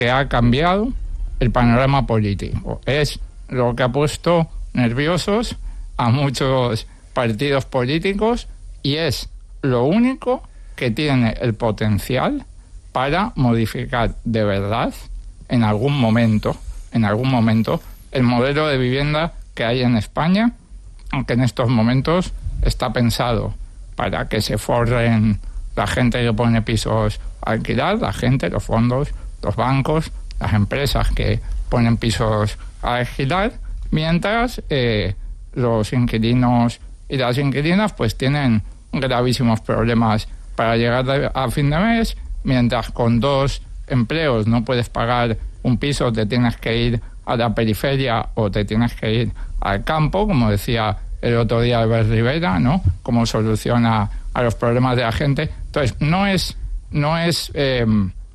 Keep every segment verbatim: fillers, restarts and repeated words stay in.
que ha cambiado el panorama político. Es lo que ha puesto nerviosos a muchos partidos políticos y es lo único que tiene el potencial para modificar de verdad en algún momento, en algún momento, el modelo de vivienda que hay en España, aunque en estos momentos está pensado para que se forren la gente que pone pisos a alquilar, la gente, los fondos, los bancos, las empresas que ponen pisos a alquilar, mientras eh, los inquilinos y las inquilinas pues tienen gravísimos problemas para llegar a fin de mes, mientras con dos empleos no puedes pagar un piso, te tienes que ir a la periferia o te tienes que ir al campo, como decía el otro día Albert Rivera, ¿no? Cómo soluciona a los problemas de la gente. Entonces, no es, no es eh,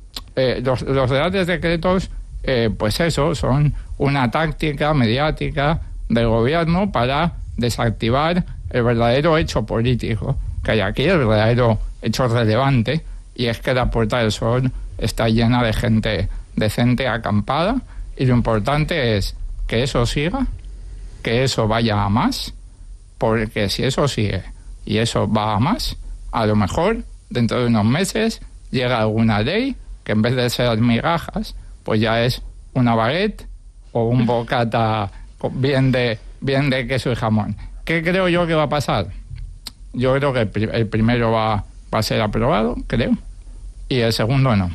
eh, los, los reales decretos, eh, pues eso, son una táctica mediática del gobierno para desactivar el verdadero hecho político que hay aquí, el verdadero hecho relevante, y es que la Puerta del Sol está llena de gente decente acampada, y lo importante es que eso siga, que eso vaya a más, porque si eso sigue y eso va a más, a lo mejor dentro de unos meses llega alguna ley que en vez de ser migajas, pues ya es una baguette o un bocata bien de, bien de queso y jamón. ¿Qué creo yo que va a pasar? Yo creo que el, pr- el primero va, va a ser aprobado, creo, y el segundo no.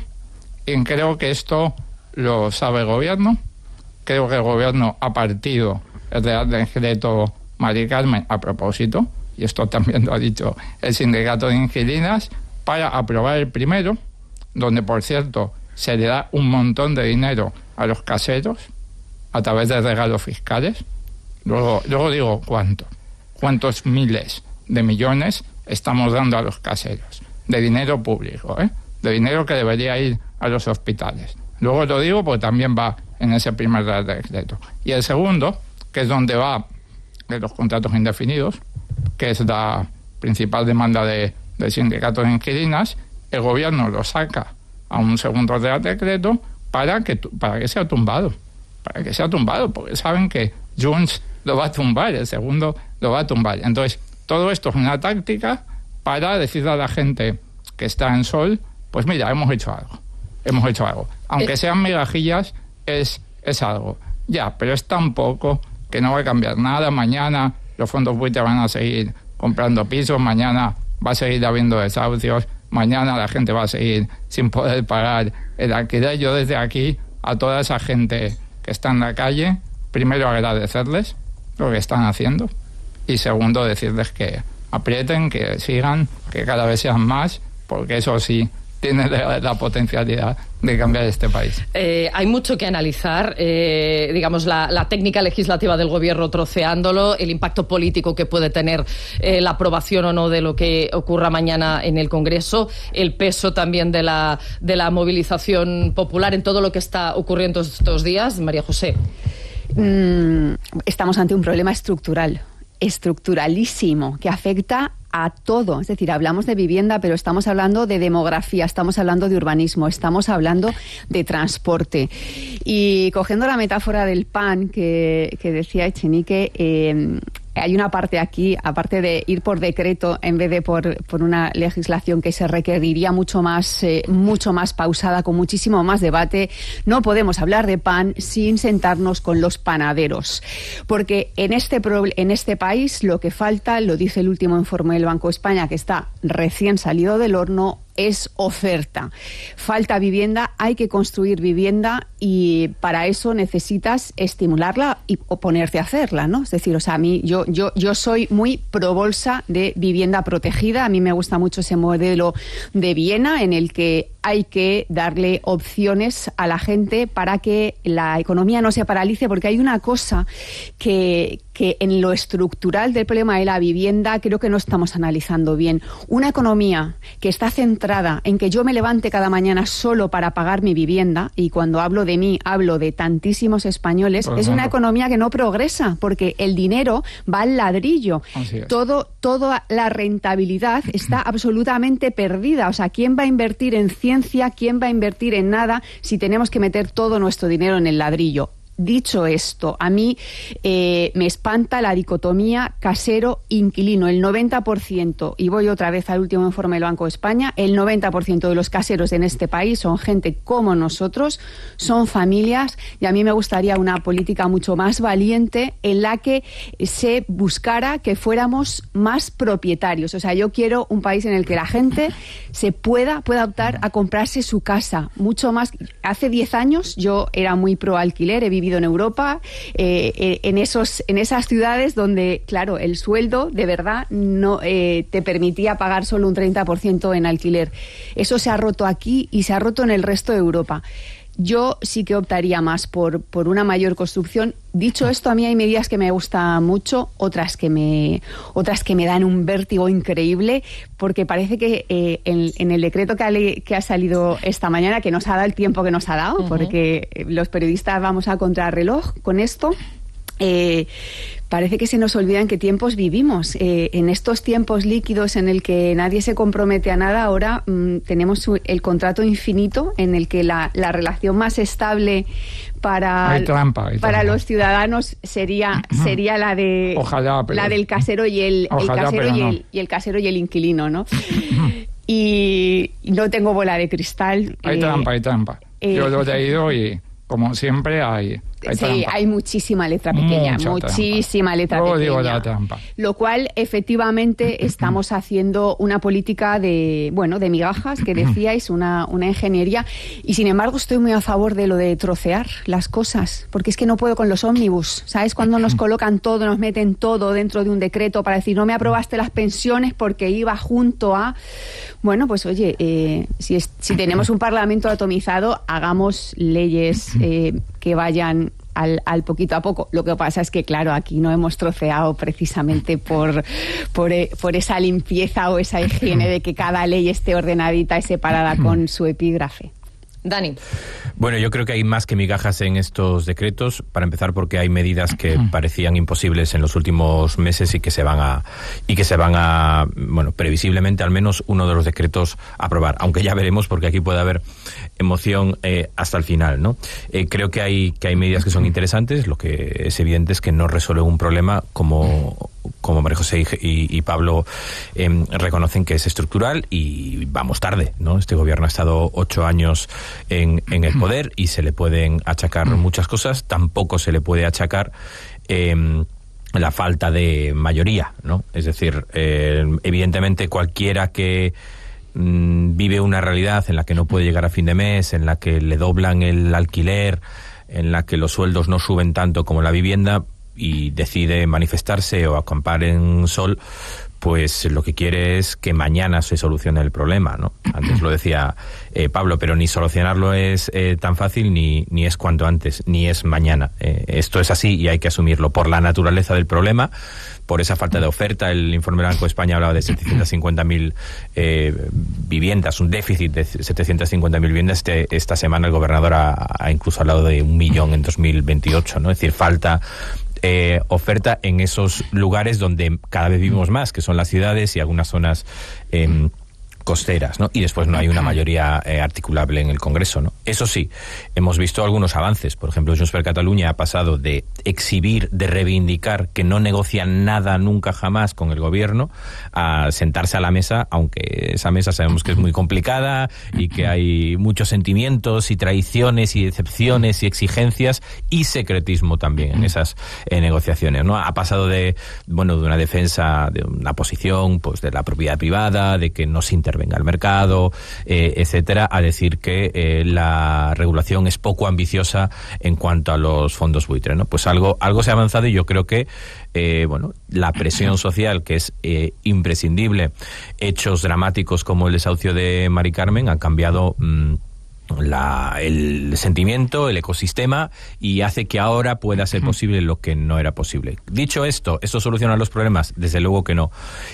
Y creo que esto lo sabe el gobierno. Creo que el gobierno ha partido el Real Decreto Mari Carmen a propósito, y esto también lo ha dicho el sindicato de inquilinas, para aprobar el primero, donde por cierto se le da un montón de dinero a los caseros a través de regalos fiscales. Luego, luego digo cuánto, cuántos miles de millones estamos dando a los caseros, de dinero público, ¿eh? de dinero que debería ir a los hospitales. Luego lo digo porque también va en ese primer decreto. Y el segundo, que es donde va de los contratos indefinidos, que es la principal demanda de, del sindicato de inquilinas, el gobierno lo saca a un segundo real decreto para que, para que sea tumbado, para que sea tumbado, porque saben que Junts lo va a tumbar, el segundo lo va a tumbar. Entonces, todo esto es una táctica para decirle a la gente que está en Sol, pues mira, hemos hecho algo, hemos hecho algo. Aunque sean migajillas, es, es algo. Ya, pero es tan poco que no va a cambiar nada. Mañana los fondos buitre van a seguir comprando pisos, mañana va a seguir habiendo desahucios, mañana la gente va a seguir sin poder pagar el alquiler. Yo desde aquí, a toda esa gente que está en la calle, primero agradecerles lo que están haciendo y segundo decirles que aprieten, que sigan, que cada vez sean más, porque eso sí tiene la, la potencialidad de cambiar este país. Eh, hay mucho que analizar, eh, digamos, la, la técnica legislativa del gobierno troceándolo, el impacto político que puede tener eh, la aprobación o no de lo que ocurra mañana en el Congreso, el peso también de la, de la movilización popular en todo lo que está ocurriendo estos días. María José. Mm, estamos ante un problema estructural, estructuralísimo, que afecta a todo. Es decir, hablamos de vivienda, pero estamos hablando de demografía, estamos hablando de urbanismo, estamos hablando de transporte. Y cogiendo la metáfora del pan que, que decía Echenique, eh, hay una parte aquí, aparte de ir por decreto en vez de por, por una legislación que se requeriría mucho más, eh, mucho más pausada, con muchísimo más debate, no podemos hablar de pan sin sentarnos con los panaderos. Porque en este, pro, en este país lo que falta, lo dice el último informe del Banco de España, que está recién salido del horno, es oferta. Falta vivienda, hay que construir vivienda y para eso necesitas estimularla y, o ponerte a hacerla, ¿no? Es decir, o sea, a mí, yo, yo, yo soy muy pro bolsa de vivienda protegida. A mí me gusta mucho ese modelo de Viena en el que hay que darle opciones a la gente para que la economía no se paralice, porque hay una cosa que, que en lo estructural del problema de la vivienda creo que no estamos analizando bien. Una economía que está centrada en que yo me levante cada mañana solo para pagar mi vivienda, y cuando hablo de mí hablo de tantísimos españoles, es una economía que no progresa, porque el dinero va al ladrillo. Todo, toda la rentabilidad está absolutamente perdida. O sea, ¿quién va a invertir en cien ciencia, quién va a invertir en nada si tenemos que meter todo nuestro dinero en el ladrillo. Dicho esto, a mí eh, me espanta la dicotomía casero-inquilino. El noventa por ciento, y voy otra vez al último informe del Banco de España, el noventa por ciento de los caseros en este país son gente como nosotros, son familias, y a mí me gustaría una política mucho más valiente en la que se buscara que fuéramos más propietarios. O sea, yo quiero un país en el que la gente se pueda, pueda optar a comprarse su casa, mucho más. Hace diez años yo era muy pro alquiler, he vivido en Europa, eh, en esos, en esas ciudades donde, claro, el sueldo de verdad no eh, te permitía pagar solo un treinta por ciento en alquiler. Eso se ha roto aquí y se ha roto en el resto de Europa. Yo sí que optaría más por, por una mayor construcción. Dicho esto, a mí hay medidas que me gustan mucho, otras que me, otras que me dan un vértigo increíble, porque parece que eh, en, en el decreto que ha, que ha salido esta mañana, que nos ha dado el tiempo que nos ha dado, uh-huh. porque los periodistas vamos a contrarreloj con esto, eh, parece que se nos olvida en qué tiempos vivimos. Eh, en estos tiempos líquidos en el que nadie se compromete a nada, ahora mmm, tenemos el contrato infinito en el que la, la relación más estable para, hay trampa, hay para trampa. los ciudadanos sería sería la de Ojalá, pero, la del casero y el, ojalá, el casero y, no. el, y el casero y el inquilino, ¿no? Y no tengo bola de cristal. Hay eh, trampa, hay trampa. eh, Yo lo he leído y, como siempre, hay... Hay sí, trampa. hay muchísima letra pequeña, Mucha muchísima trampa. letra Luego pequeña. digo la trampa. Lo cual, efectivamente, estamos haciendo una política de, bueno, de migajas, que decíais, una, una ingeniería. Y, sin embargo, estoy muy a favor de lo de trocear las cosas, porque es que no puedo con los ómnibus. ¿Sabes? Cuando nos colocan todo, nos meten todo dentro de un decreto para decir, no me aprobaste las pensiones porque iba junto a... Bueno, pues oye, eh, si, es, si tenemos un parlamento atomizado, hagamos leyes eh, que vayan al, al poquito a poco. Lo que pasa es que, claro, aquí no hemos troceado precisamente por, por, por esa limpieza o esa higiene de que cada ley esté ordenadita y separada con su epígrafe. Dani. Bueno, yo creo que hay más que migajas en estos decretos, para empezar porque hay medidas que parecían imposibles en los últimos meses y que se van a y que se van a, bueno, previsiblemente al menos uno de los decretos a aprobar, aunque ya veremos porque aquí puede haber emoción eh, hasta el final, ¿no? Eh, creo que hay que hay medidas que son interesantes, lo que es evidente es que no resuelven un problema como como María José y, y, y Pablo eh, reconocen que es estructural y vamos tarde, ¿no? Este gobierno ha estado ocho años en, en el poder y se le pueden achacar muchas cosas, tampoco se le puede achacar eh, la falta de mayoría, ¿no? Es decir, eh, evidentemente cualquiera que mmm, vive una realidad en la que no puede llegar a fin de mes, en la que le doblan el alquiler, en la que los sueldos no suben tanto como la vivienda, y decide manifestarse o acampar en sol, pues lo que quiere es que mañana se solucione el problema, ¿no? Antes lo decía eh, Pablo, pero ni solucionarlo es eh, tan fácil, ni, ni es cuanto antes, ni es mañana. Eh, esto es así y hay que asumirlo por la naturaleza del problema, por esa falta de oferta. El informe del Banco de España hablaba de setecientas cincuenta mil eh, viviendas, un déficit de setecientas cincuenta mil viviendas. Este, esta semana el gobernador ha, ha incluso hablado de un millón en dos mil veintiocho, ¿no? Es decir, falta Eh, oferta en esos lugares donde cada vez vivimos más, que son las ciudades y algunas zonas eh, costeras, ¿no? Y después no hay una mayoría eh, articulable en el Congreso, ¿no? Eso sí, hemos visto algunos avances. Por ejemplo, Junts per Catalunya ha pasado de exhibir, de reivindicar que no negocian nada nunca jamás con el gobierno, a sentarse a la mesa, aunque esa mesa sabemos que es muy complicada y que hay muchos sentimientos y traiciones y decepciones y exigencias y secretismo también en esas eh, negociaciones, ¿no? Ha pasado de, bueno, de una defensa, de una posición, pues, de la propiedad privada, de que no se intervenga el mercado, eh, etcétera, a decir que eh, la regulación es poco ambiciosa en cuanto a los fondos buitre, ¿no? Pues algo algo se ha avanzado y yo creo que eh, bueno, la presión social, que es eh, imprescindible, hechos dramáticos como el desahucio de Mari Carmen han cambiado mmm, La, el sentimiento, el ecosistema, y hace que ahora pueda ser posible lo que no era posible. Dicho esto, ¿esto soluciona los problemas? Desde luego que no.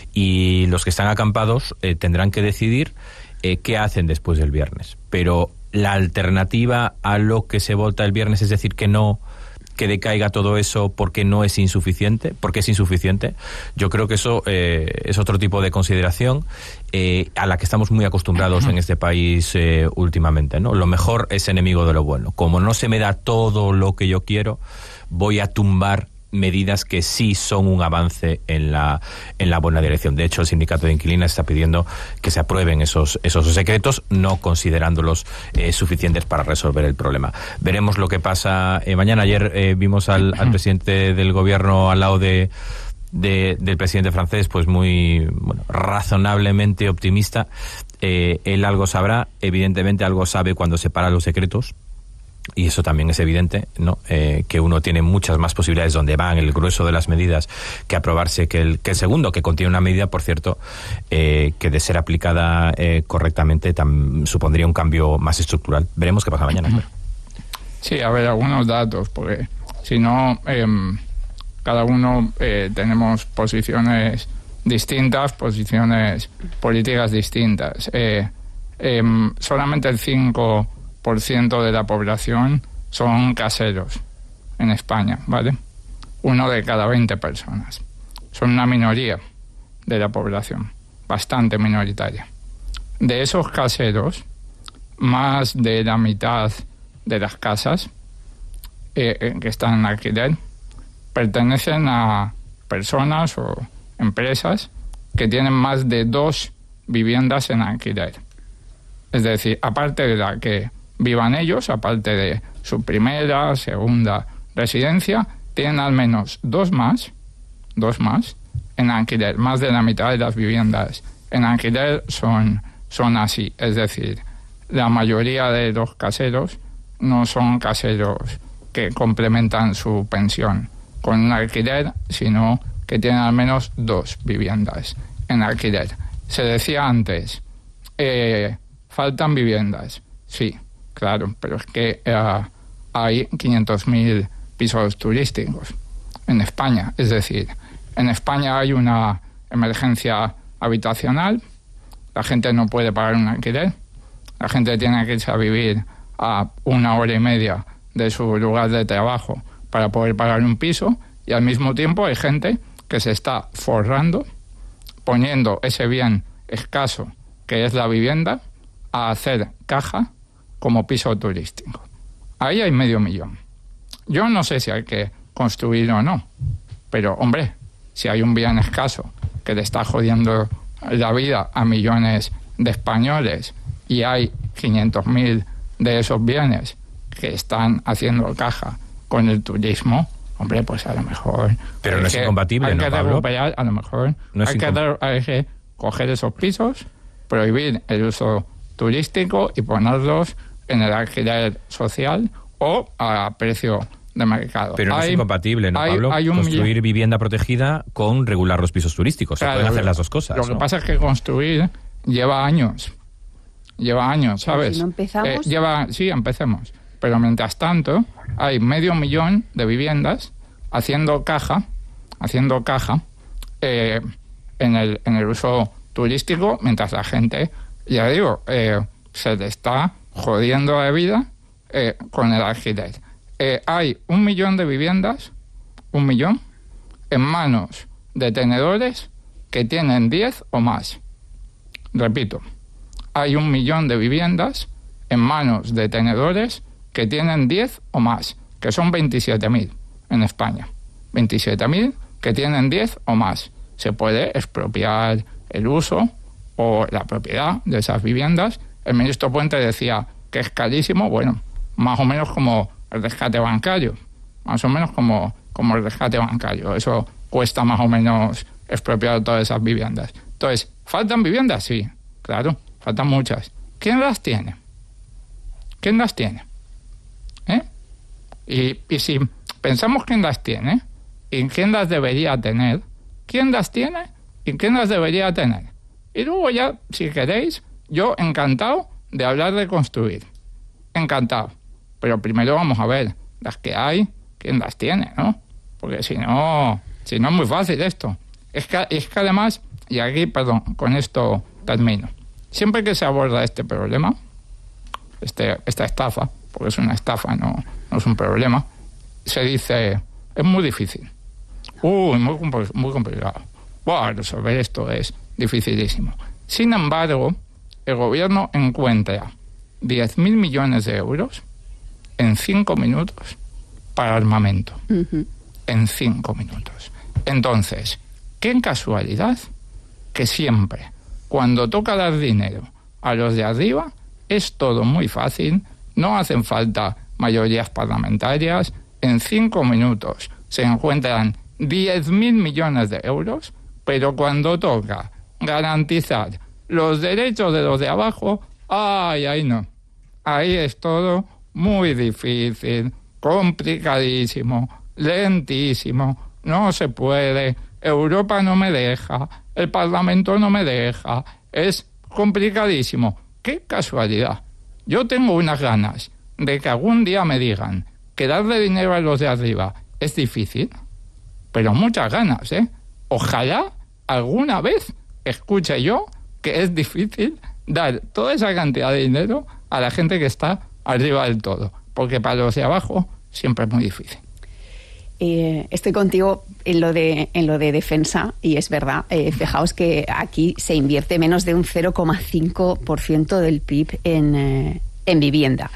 Y los que están acampados eh, tendrán que decidir eh, qué hacen después del viernes. Pero la alternativa a lo que se vota el viernes, es decir, que no, que decaiga todo eso porque no es insuficiente, porque es insuficiente. Yo creo que eso eh, es otro tipo de consideración eh, a la que estamos muy acostumbrados en este país eh, últimamente, ¿no? Lo mejor es enemigo de lo bueno. Como no se me da todo lo que yo quiero, voy a tumbar medidas que sí son un avance en la en la buena dirección. De hecho, el sindicato de inquilinas está pidiendo que se aprueben esos esos decretos, no considerándolos eh, suficientes para resolver el problema. Veremos lo que pasa eh, mañana. Ayer eh, vimos al, al presidente del gobierno al lado de, de del presidente francés, pues muy bueno, razonablemente optimista. Eh, él algo sabrá, evidentemente algo sabe cuando separa los secretos. Y eso también es evidente, ¿no? Eh, que uno tiene muchas más posibilidades donde van el grueso de las medidas que aprobarse que el, que el segundo, que contiene una medida, por cierto, eh, que de ser aplicada eh, correctamente tam, supondría un cambio más estructural. Veremos qué pasa mañana. Claro. Sí, a ver, algunos datos, porque si no, eh, cada uno eh, tenemos posiciones distintas, posiciones políticas distintas. Eh, eh, solamente el cinco por ciento de la población son caseros en España, ¿vale? Uno de cada veinte personas. Son una minoría de la población, bastante minoritaria. De esos caseros, más de la mitad de las casas eh, que están en alquiler pertenecen a personas o empresas que tienen más de dos viviendas en alquiler. Es decir, aparte de la que vivan ellos, aparte de su primera, segunda residencia, tienen al menos dos más, dos más en alquiler. Más de la mitad de las viviendas en alquiler son, son así. Es decir, la mayoría de los caseros no son caseros que complementan su pensión con un alquiler, sino que tienen al menos dos viviendas en alquiler. Se decía antes, eh, faltan viviendas. Sí, claro, pero es que uh, hay quinientos mil pisos turísticos en España. Es decir, en España hay una emergencia habitacional, la gente no puede pagar un alquiler, la gente tiene que irse a vivir a una hora y media de su lugar de trabajo para poder pagar un piso, y al mismo tiempo hay gente que se está forrando, poniendo ese bien escaso que es la vivienda a hacer caja como piso turístico. Ahí hay medio millón. Yo no sé si hay que construir o no, pero, hombre, si hay un bien escaso que le está jodiendo la vida a millones de españoles y hay quinientos mil de esos bienes que están haciendo caja con el turismo, hombre, pues a lo mejor... Pero no es incompatible, hay ¿no, que Pablo? recuperar, a lo mejor no es hay, que dar, hay que coger esos pisos, prohibir el uso turístico y ponerlos en el alquiler social o a precio de mercado. Pero no hay, es incompatible, ¿no, hay, Pablo? Hay un construir millón... vivienda protegida con regular los pisos turísticos. Claro, se pueden hacer las dos cosas. Lo que ¿no? pasa es que construir lleva años. Lleva años, ¿sabes? Si no empezamos... Eh, lleva, sí, empecemos. Pero mientras tanto, hay medio millón de viviendas haciendo caja, haciendo caja eh, en, el, en el uso turístico, mientras la gente, ya digo, eh, se le está jodiendo la vida eh, con el alquiler. Eh, hay un millón de viviendas, un millón, en manos de tenedores que tienen diez o más. Repito, hay un millón de viviendas en manos de tenedores que tienen diez o más, que son veintisiete mil en España. veintisiete mil que tienen diez o más. Se puede expropiar el uso o la propiedad de esas viviendas. El ministro Puente decía que es carísimo, bueno, más o menos como el rescate bancario, más o menos como, como el rescate bancario. Eso cuesta más o menos expropiar todas esas viviendas. Entonces, ¿faltan viviendas? Sí, claro, faltan muchas. ¿Quién las tiene? ¿Quién las tiene? ¿Eh? Y, y si pensamos quién las tiene y quién las debería tener, ¿quién las tiene y quién las debería tener? Y luego ya, si queréis, yo encantado de hablar de construir. Encantado. Pero primero vamos a ver las que hay, quién las tiene, ¿no? Porque si no, si no es muy fácil esto. Es que, es que además, y aquí, perdón, con esto termino. Siempre que se aborda este problema, este, esta estafa, porque es una estafa, no, no es un problema, se dice, es muy difícil. Uy, muy, muy complicado. Wow, resolver esto es dificilísimo. Sin embargo, el gobierno encuentra diez mil millones de euros en cinco minutos para armamento. Uh-huh. En cinco minutos. Entonces, qué casualidad que siempre, cuando toca dar dinero a los de arriba, es todo muy fácil, no hacen falta mayorías parlamentarias, en cinco minutos se encuentran diez mil millones de euros, pero cuando toca garantizar los derechos de los de abajo, ay, ahí no. Ahí es todo muy difícil, complicadísimo, lentísimo, no se puede, Europa no me deja, el Parlamento no me deja, es complicadísimo. ¡Qué casualidad! Yo tengo unas ganas de que algún día me digan que darle dinero a los de arriba es difícil, pero muchas ganas, ¿eh? Ojalá alguna vez escuche yo que es difícil dar toda esa cantidad de dinero a la gente que está arriba del todo, porque para los de abajo siempre es muy difícil. Eh, estoy contigo en lo de en lo de defensa y es verdad, eh, fijaos que aquí se invierte menos de un cero coma cinco por ciento del P I B en, eh, en vivienda.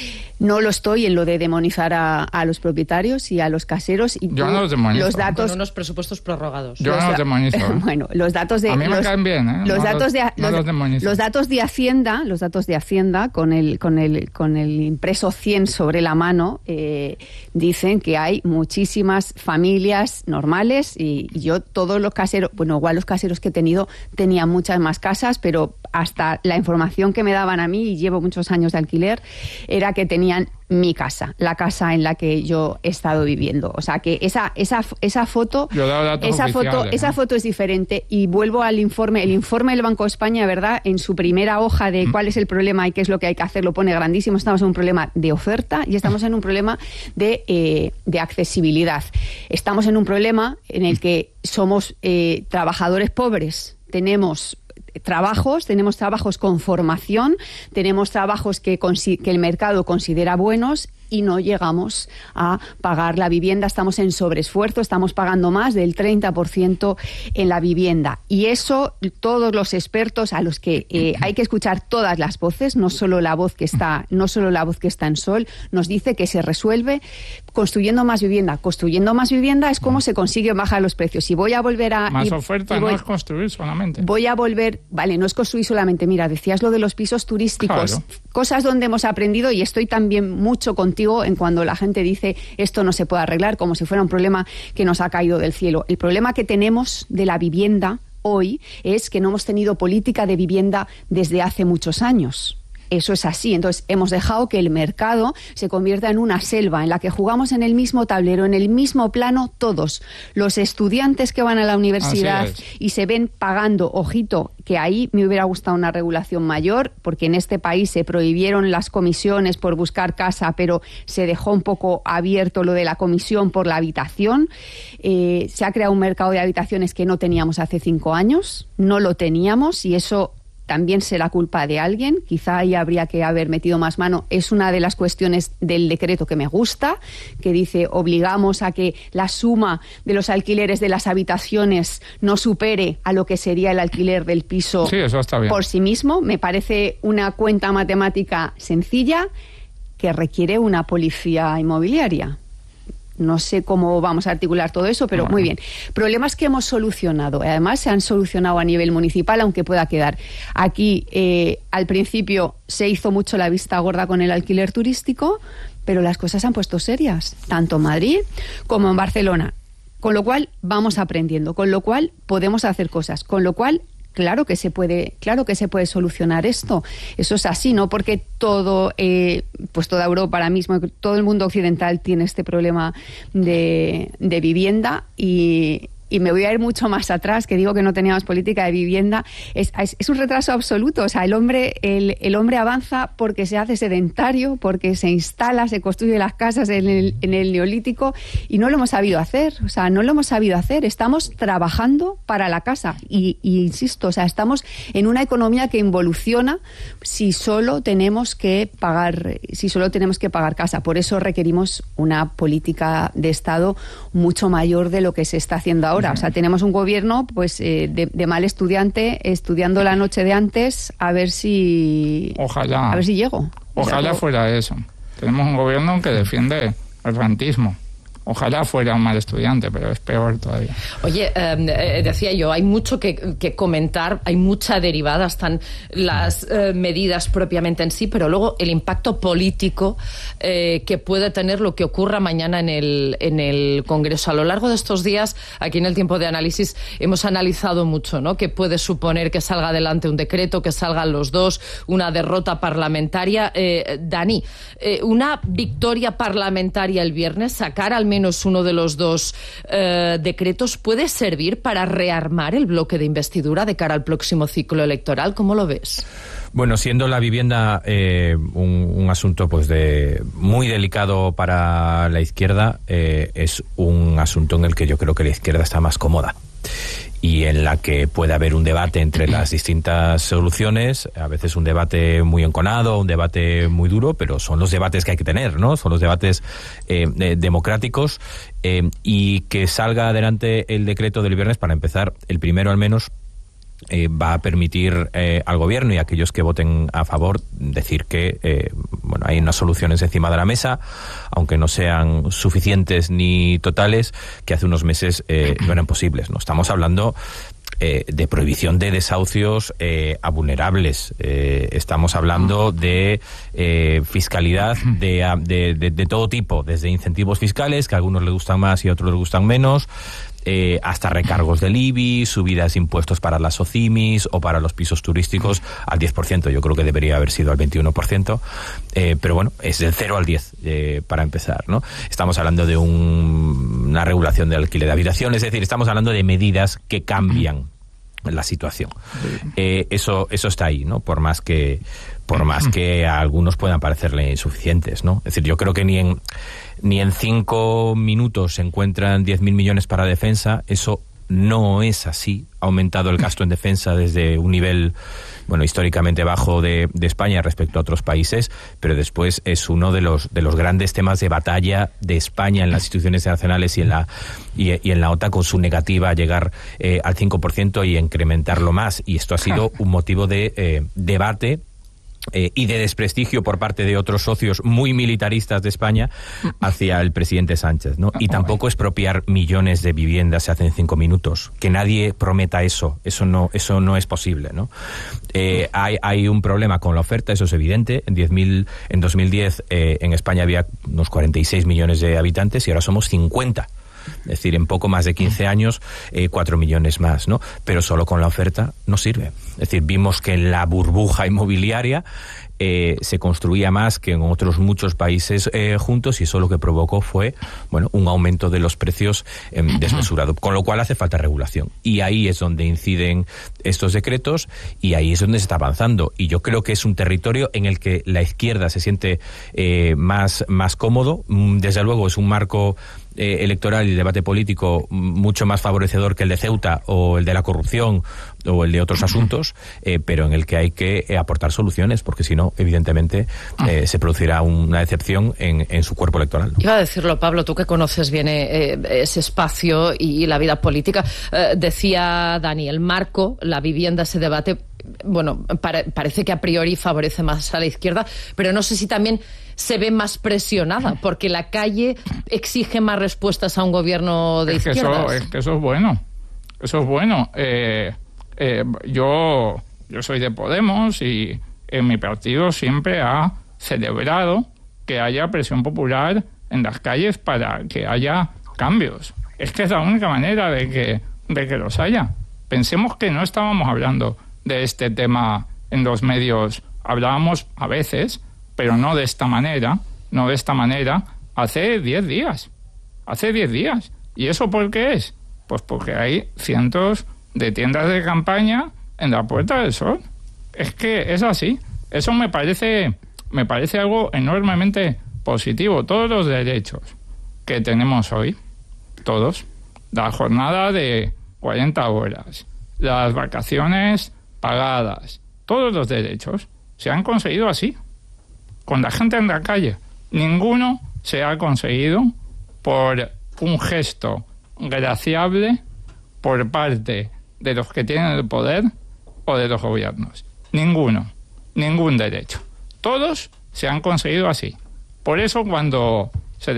No lo estoy en lo de demonizar a, a los propietarios y a los caseros. Y yo no los demonizo. Los datos, con unos presupuestos prorrogados. Yo no los demonizo. ¿eh? Bueno, los datos de... A mí me los, caen bien, ¿eh? Los, no datos los, de, no los, los, demonizo. los datos de Hacienda, los datos de Hacienda, con el, con el, con el impreso cien sobre la mano, eh, dicen que hay muchísimas familias normales y, y yo todos los caseros, bueno, igual los caseros que he tenido tenían muchas más casas, pero hasta la información que me daban a mí, y llevo muchos años de alquiler, era que tenían mi casa, la casa en la que yo he estado viviendo. O sea que esa esa esa foto esa foto ¿eh? esa foto es diferente. Y vuelvo al informe, el informe del Banco de España, ¿verdad? En su primera hoja de cuál es el problema y qué es lo que hay que hacer, lo pone grandísimo. Estamos en un problema de oferta y estamos en un problema de eh, de accesibilidad. Estamos en un problema en el que somos eh, trabajadores pobres, tenemos trabajos, tenemos trabajos con formación, tenemos trabajos que, que el mercado considera buenos y no llegamos a pagar la vivienda. Estamos en sobreesfuerzo, estamos pagando más del treinta por ciento en la vivienda. Y eso, todos los expertos a los que eh, hay que escuchar todas las voces, no solo la voz que está, no solo la voz que está en Sol, nos dice que se resuelve construyendo más vivienda. Construyendo más vivienda es cómo se consigue bajar los precios. Y voy a volver a... Más y, oferta y voy, no es construir solamente. Voy a volver... Vale, no es construir solamente. Mira, decías lo de los pisos turísticos. Claro. Cosas donde hemos aprendido, y estoy también mucho contigo en cuando la gente dice esto no se puede arreglar, como si fuera un problema que nos ha caído del cielo. El problema que tenemos de la vivienda hoy es que no hemos tenido política de vivienda desde hace muchos años. Eso es así. Entonces, hemos dejado que el mercado se convierta en una selva en la que jugamos en el mismo tablero, en el mismo plano, todos. Los estudiantes que van a la universidad y se ven pagando, ojito, que ahí me hubiera gustado una regulación mayor, porque en este país se prohibieron las comisiones por buscar casa, pero se dejó un poco abierto lo de la comisión por la habitación. Eh, se ha creado un mercado de habitaciones que no teníamos hace cinco años, no lo teníamos, y eso también será culpa de alguien, quizá ahí habría que haber metido más mano. Es una de las cuestiones del decreto que me gusta, que dice obligamos a que la suma de los alquileres de las habitaciones no supere a lo que sería el alquiler del piso. Sí, eso está bien. Por sí mismo. Me parece una cuenta matemática sencilla que requiere una policía inmobiliaria. No sé cómo vamos a articular todo eso, pero muy bien. Problemas que hemos solucionado. Además, se han solucionado a nivel municipal, aunque pueda quedar. Aquí, eh, al principio, se hizo mucho la vista gorda con el alquiler turístico, pero las cosas se han puesto serias, tanto en Madrid como en Barcelona. Con lo cual, vamos aprendiendo. Con lo cual, podemos hacer cosas. Con lo cual, Claro que se puede, claro que se puede solucionar esto. Eso es así, no porque todo, eh, pues toda Europa ahora mismo, todo el mundo occidental tiene este problema de, de vivienda y y me voy a ir mucho más atrás, que digo que no teníamos política de vivienda, es, es, es un retraso absoluto. O sea, el hombre, el, el hombre avanza porque se hace sedentario, porque se instala, se construye las casas en el, en el neolítico, y no lo hemos sabido hacer. O sea, no lo hemos sabido hacer. Estamos trabajando para la casa. Y, y insisto, o sea, estamos en una economía que involuciona si solo tenemos que pagar, si solo tenemos que pagar casa. Por eso requerimos una política de Estado mucho mayor de lo que se está haciendo ahora. O sea, tenemos un gobierno pues eh, de, de mal estudiante, estudiando la noche de antes a ver si ojalá a ver si llego. Ojalá o sea, fuera eso. Tenemos un gobierno que defiende el rentismo. Ojalá fuera un mal estudiante, pero es peor todavía. Oye, eh, decía yo, hay mucho que, que comentar, hay mucha derivada, están las eh, medidas propiamente en sí, pero luego el impacto político eh, que puede tener lo que ocurra mañana en el, en el Congreso. A lo largo de estos días, aquí en el Tiempo de Análisis, hemos analizado mucho, ¿no? Que puede suponer que salga adelante un decreto, que salgan los dos, una derrota parlamentaria. Eh, Dani, eh, una victoria parlamentaria el viernes, sacar al menos uno de los dos eh, decretos, ¿puede servir para rearmar el bloque de investidura de cara al próximo ciclo electoral? ¿Cómo lo ves? Bueno, siendo la vivienda eh, un, un asunto pues de muy delicado para la izquierda, eh, es un asunto en el que yo creo que la izquierda está más cómoda y en la que puede haber un debate entre las distintas soluciones, a veces un debate muy enconado, un debate muy duro, pero son los debates que hay que tener, ¿no? Son los debates eh, eh, democráticos, eh, y que salga adelante el decreto del viernes, para empezar, el primero al menos, Eh, va a permitir eh, al gobierno y a aquellos que voten a favor decir que eh, bueno, hay unas soluciones encima de la mesa, aunque no sean suficientes ni totales, que hace unos meses eh, no eran posibles, ¿no? Estamos hablando eh, de prohibición de desahucios eh, a vulnerables, eh, estamos hablando de eh, fiscalidad de, de, de, de todo tipo, desde incentivos fiscales, que a algunos les gustan más y a otros les gustan menos, Eh, hasta recargos del I B I, subidas de impuestos para las OCIMIS o para los pisos turísticos al diez por ciento. Yo creo que debería haber sido al veintiuno por ciento, eh, pero bueno, es del cero al diez eh, para empezar, ¿no? Estamos hablando de un, una regulación del alquiler de habitación, es decir, estamos hablando de medidas que cambian la situación. Eh, eso, eso está ahí, ¿no? Por más que, por más que a algunos puedan parecerle insuficientes, ¿no? Es decir, yo creo que ni en ni en cinco minutos se encuentran diez mil millones para defensa. Eso no es así. Ha aumentado el gasto en defensa desde un nivel, bueno, históricamente bajo de, de España respecto a otros países, pero después es uno de los de los grandes temas de batalla de España en las instituciones internacionales y en la y, y en la OTAN, con su negativa a llegar eh, al cinco por ciento y incrementarlo más. Y esto ha sido un motivo de eh, debate Eh, y de desprestigio por parte de otros socios muy militaristas de España hacia el presidente Sánchez, ¿no? Y tampoco expropiar millones de viviendas se hace en cinco minutos. Que nadie prometa eso, eso no, eso no es posible, ¿no? Eh, hay, hay un problema con la oferta, eso es evidente. En diez mil, en dos mil diez eh, en España había unos cuarenta y seis millones de habitantes y ahora somos cincuenta. Es decir, en poco más de quince años, eh, cuatro millones más, ¿no? Pero solo con la oferta no sirve. Es decir, vimos que en la burbuja inmobiliaria eh, se construía más que en otros muchos países eh, juntos, y eso lo que provocó fue, bueno, un aumento de los precios eh, desmesurado, con lo cual hace falta regulación. Y ahí es donde inciden estos decretos y ahí es donde se está avanzando. Y yo creo que es un territorio en el que la izquierda se siente eh, más, más cómodo. Desde luego es un marco Eh, electoral y debate político mucho más favorecedor que el de Ceuta o el de la corrupción o el de otros asuntos, eh, pero en el que hay que eh, aportar soluciones, porque si no, evidentemente, eh, se producirá una decepción en, en su cuerpo electoral, ¿no? Iba a decirlo, Pablo, tú que conoces bien eh, ese espacio y la vida política, eh, decía Dani, el marco, la vivienda, ese debate, bueno, para, parece que a priori favorece más a la izquierda, pero no sé si también se ve más presionada, porque la calle exige más respuestas a un gobierno de es que izquierdas. Eso, es que eso es bueno. Eso es bueno. Eh, eh, yo, yo soy de Podemos y en mi partido siempre ha celebrado que haya presión popular en las calles para que haya cambios. Es que es la única manera de que, de que los haya. Pensemos que no estábamos hablando de este tema en los medios. Hablábamos a veces, pero no de esta manera, no de esta manera, hace diez días. Hace diez días. ¿Y eso por qué es? Pues porque hay cientos de tiendas de campaña en la Puerta del Sol. Es que es así. Eso me parece, me parece algo enormemente positivo. Todos los derechos que tenemos hoy, todos, la jornada de cuarenta horas, las vacaciones pagadas, todos los derechos se han conseguido así, con la gente en la calle. Ninguno se ha conseguido por un gesto graciable por parte de los que tienen el poder o de los gobiernos. Ninguno, ningún derecho. Todos se han conseguido así. Por eso cuando